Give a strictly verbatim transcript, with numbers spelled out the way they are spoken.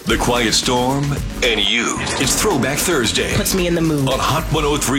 The Quiet Storm, and you. It's Throwback Thursday Puts me in the mood. on Hot one oh three.